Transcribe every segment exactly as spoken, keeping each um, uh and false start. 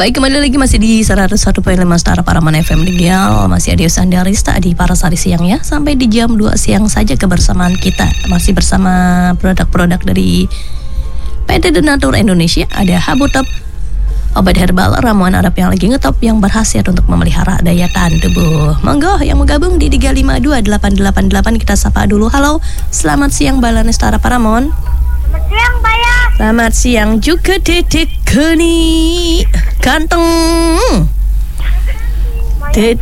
Baik, kembali lagi masih di seratus satu koma lima Stara Paraman F M Digital. Masih ada Yosandi Arista di Parasari Siang ya. Sampai di jam dua siang saja kebersamaan kita. Masih bersama produk-produk dari P T Donatur Indonesia. Ada Habotop, obat herbal ramuan Arab yang lagi ngetop, yang berkhasiat untuk memelihara daya tahan tubuh. Monggo yang mau gabung di tiga lima dua delapan delapan delapan. Kita sapa dulu. Halo, selamat siang Balane Stara Paramon. Selamat siang, Baya. Selamat siang juga Dedek Geni. Ganteng. Ded.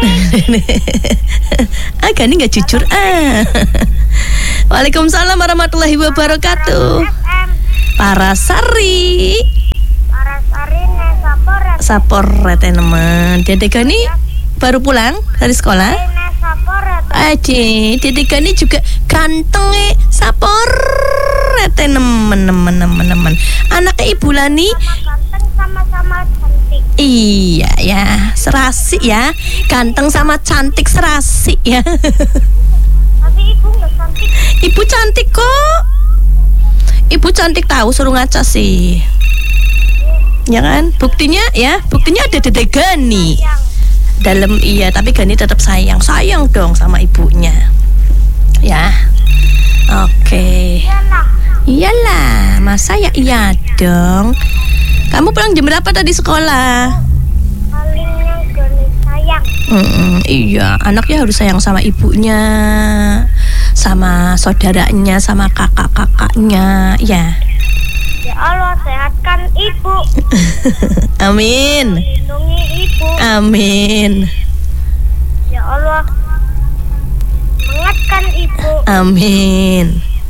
Ah, Gani nggak jujur ah. Waalaikumsalam warahmatullahi wabarakatuh. Parasari. Parasari ne saporet. Saporet teman. Dedek Geni baru pulang dari sekolah. Ne saporet. Aji, Dedek Geni juga ganteng eh saporet teman teman teman teman. Anaknya Ibu Lani. Ganteng sama-sama cantik. Iya ya, serasi ya. Ganteng sama cantik serasi ya. Tapi ibu nggak cantik. Ibu cantik kok. Ibu cantik tahu, suruh ngaca sih. Ya kan? Buktinya ya, buktinya ada Dedek Gani. Dalam iya, tapi Gani tetap sayang. Sayang dong sama ibunya. Ya. Oke. Iyalah. Iyalah, masa ya iya dong. Kamu pulang jam berapa tadi sekolah? Palingnya gani sayang. Mm-mm, iya, anaknya harus sayang sama ibunya, sama saudaranya, sama kakak-kakaknya, ya. Ya Allah, sehatkan ibu. Amin. Lindungi ibu. Amin. Ya Allah, mengatkan ibu. Amin.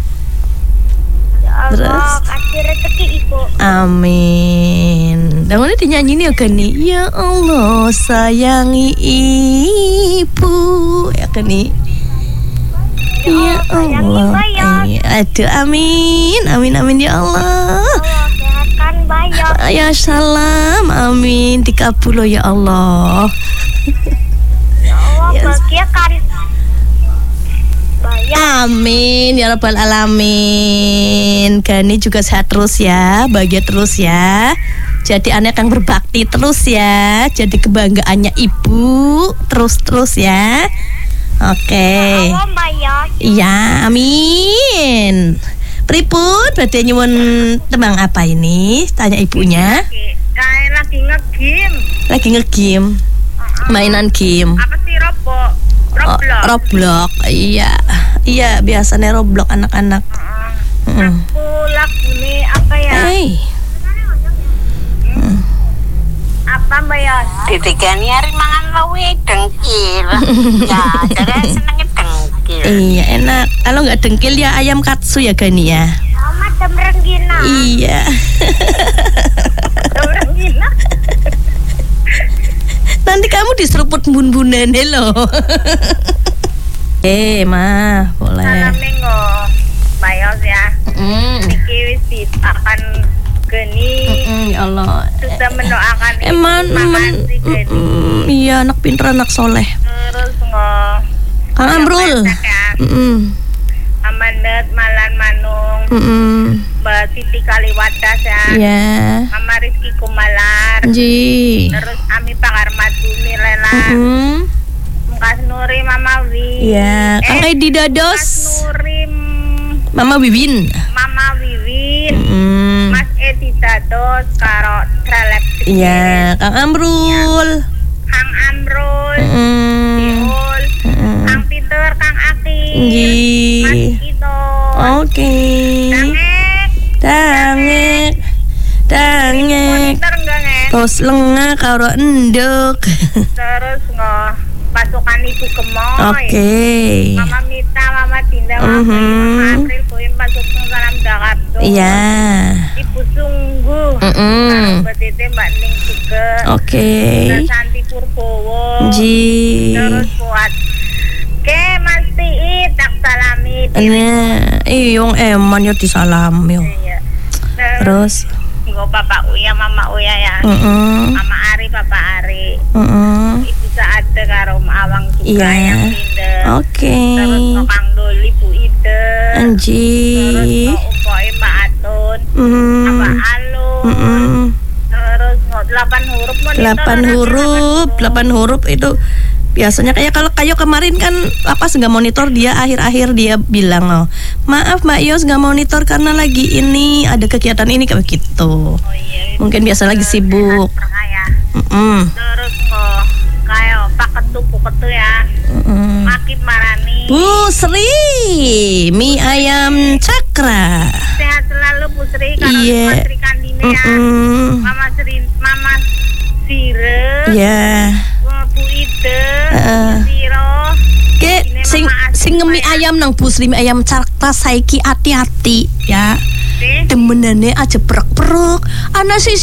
Ya Allah, Terus? kasih rezeki ibu. Amin. Dan ini dinyanyi nih Gani. Ya Allah, sayangi ibu. Ya Gani. Ya Allah. Iya, aduh, amin. Amin amin ya Allah. Allah, sehatkan Bayar. Ya salam. Amin. Dikabul ya Allah. Ya Allah, Yes. bahagiakan Bayar. Amin ya rabbal alamin. Gani juga sehat terus ya, bahagia terus ya. Jadi anak yang berbakti terus ya. Jadi kebanggaannya ibu terus-terus ya. Oke. Ya Allah, Bayar. Iya, amin. Pripun berarti nyuwun tembang apa ini? Tanya ibunya. Kayak lagi nge-game. Lagi nge-game. Mainan game. Apa sih Roblox? Oh, Roblox. Roblox. Iya. Iya, biasanya Roblox anak-anak. Heeh. Mm. Aku lagu nih apa ya? Hey. Apa Bayar? Dedek Gani hari mangan lawe dengkil. Ya, jadi senengnya dengkil. Iya, enak. Kalau nggak dengkil ya ayam katsu ya Gani ya. Mama Demrenggina. Iya. Demrenggina. Nanti kamu diseruput bun-bunan loh. Eh, Ma, boleh. Salam minggu. Bayar ya. Mm. Niki wis akan Geni. Mm, ya Allah. Sudah mendoakan ibu. Eman, eman. Makasih Geni. Mm, iya, anak pinter, anak soleh. Terus ngo. Kang Amrul. Mm, Amandet Malan Manung. mm, Mbak Siti Kaliwadas ya. Iya. Mama Rizky Kumalar. Ji. Terus Ami Pakarmadumi Lela. Mm, Mukas Nuri Mama Wi. Iya. Kang Eh, Edi Mukas Dados. Nuri mm, Mama Wiwin. Mama Wiwin. Mm, Mas Edi Dados karo Trelep. iya. Kang Amrul. Kang Amrul. Mm, Diul. mm, Kang Peter, Kang Aki. Ji. Mas Ito. Oke. Dangek. Dangek. Dangek. Monitor enggak nge? Tos lengah karo enduk. Terus ngo pasukan ibu gemoy. Oke. Mama Mita, Mama Dinda, Mama Mhm. Mama April, Boyin Pasukung Salam Jakarta. Iya. Ibu Sungguh. Mm-mm. Mbak Tete, Mbak Ning juga. Oke. Mbak Santi Purbowo. Ji. Terus buat Oke, Mas Tiit, tak salami. Nah, iya wong eman yo disalam yo. Iya. Terus, Nggo Bapak Uya, Mama Uya ya. heeh. Mama Ari, Bapak Ari. Heeh. Ibu Saade karo Awang juga Iya. yang pindah. Oke. Terus kok Kang Doli, Bu Ide. Anji. Terus kok umpoke Mbak Atun. Hmm. Mbak Alun. Mm-mm. Terus kok delapan huruf monitor. Delapan orangnya huruf, delapan huruf itu biasanya kayak kalau kayak kemarin kan apa nggak monitor dia akhir-akhir dia bilang loh, maaf Mbak Yos nggak monitor karena lagi ini ada kegiatan ini kayak gitu. Oh iya. Mungkin biasa lagi sibuk. Ya. Mm-mm. Terus kok kayak Pak Ketu Bu Ketu ya. Mm-mm. Makip Marani. Bu Sri, mie ayam cakra. Sehat selalu Bu Sri. Kalau Iya. Mama Sri Kandini ya. Mm-mm. Mama Sri, Mama Sire. Ya. Bu Ide. Heeh. Bu Siro. Ke Ini sing Mama Asih, sing ngemi ya. ayam nang Bu Sri mie ayam cakra saiki hati-hati ya. Oke. Temenane aja perek-perek. Ana sih